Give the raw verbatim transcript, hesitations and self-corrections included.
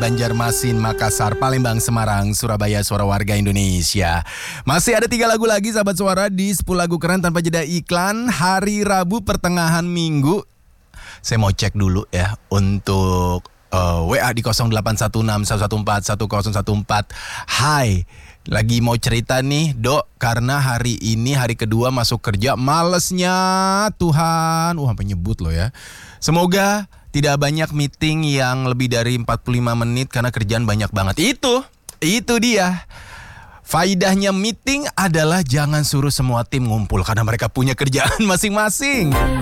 Banjarmasin, Makassar, Palembang, Semarang, Surabaya, suara warga Indonesia. Masih ada tiga lagu lagi sahabat suara di sepuluh lagu keren tanpa jeda iklan. Hari Rabu pertengahan minggu. Saya mau cek dulu ya untuk uh, W A di nol delapan satu enam satu satu empat satu nol satu empat. Hai, lagi mau cerita nih Dok, karena hari ini hari kedua masuk kerja, malesnya Tuhan. Wah, sampai nyebut loh ya. Semoga tidak banyak meeting yang lebih dari empat puluh lima menit karena kerjaan banyak banget. Itu, itu dia. Faidahnya meeting adalah jangan suruh semua tim ngumpul karena mereka punya kerjaan masing-masing.